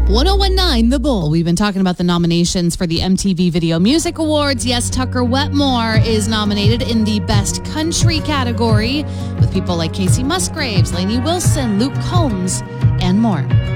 1019 The Bull. We've been talking about the nominations for the MTV Video Music Awards. Yes, Tucker Wetmore is nominated in the Best Country category with people like Casey Musgraves, Lainey Wilson, Luke Combs, and more.